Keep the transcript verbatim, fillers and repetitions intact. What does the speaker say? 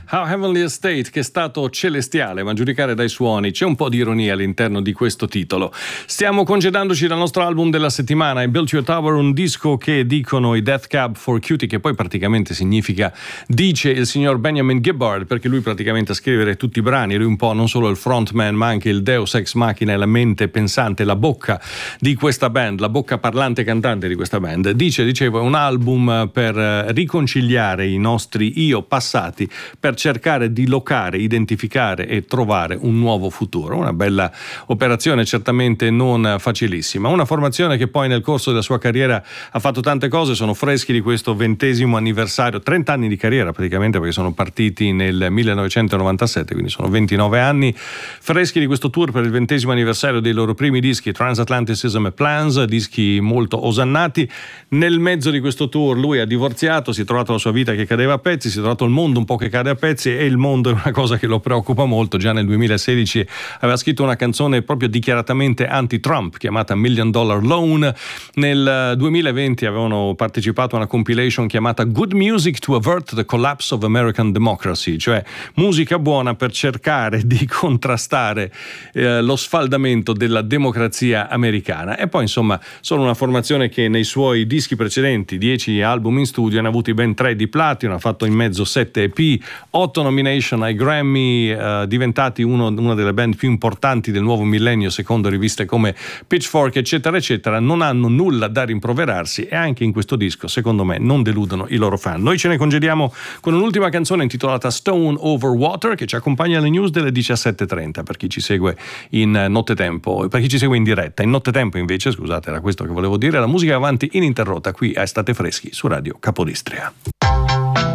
How Heavenly Estate, che è stato celestiale, ma a giudicare dai suoni c'è un po' di ironia all'interno di questo titolo. Stiamo congedandoci dal nostro album della settimana, I Built You a Tower, un disco che dicono i Death Cab for Cutie, che poi praticamente significa dice il signor Benjamin Gibbard, perché lui praticamente a scrivere tutti i brani, lui un po' non solo il frontman ma anche il deus ex machina e la mente pensante, la bocca di questa band, la bocca parlante cantante di questa band. Dice, dicevo, è un album per riconciliare i nostri io passati, per cercare di locare, identificare e trovare un nuovo futuro. Una bella operazione, certamente non facilissima. Una formazione che poi nel corso della sua carriera ha fatto tante cose, sono freschi di questo ventesimo anniversario, trenta anni di carriera praticamente, perché sono partiti nel millenovecentonovantasette, quindi sono ventinove anni, freschi di questo tour per il ventesimo anniversario dei loro primi dischi, Transatlanticism e Plans, dischi molto osannati. Nel mezzo di questo tour lui ha divorziato, si è trovato la sua vita che cadeva a pezzi, si è trovato il mondo un po' che cade a pezzi, e il mondo è una cosa che lo preoccupa molto. Già nel duemilasedici aveva scritto una canzone proprio dichiaratamente anti-Trump chiamata Million Dollar Loan. Nel duemilaventi avevano partecipato a una compilation chiamata Good Music to Avert the Collapse of American Democracy, cioè musica buona per cercare di contrastare eh, lo sfaldamento della democrazia americana. E poi insomma sono una formazione che nei suoi dischi precedenti, dieci album in studio, ne ha avuti ben tre di platino, ha fatto in mezzo sette E P, otto nomination ai Grammy, eh, diventati uno, una delle band più importanti del nuovo millennio secondo riviste come Pitchfork eccetera eccetera. Non hanno nulla da rimproverarsi e anche in questo disco secondo me non deludono i loro fan. Noi ce ne congediamo con un'ultima canzone intitolata Stone Over Water, che ci accompagna alle news delle diciassette e trenta per chi ci segue in nottetempo, per chi ci segue in diretta. In nottetempo invece, scusate, era questo che volevo dire, la musica avanti ininterrotta qui a Estate Freschi su Radio Capodistria.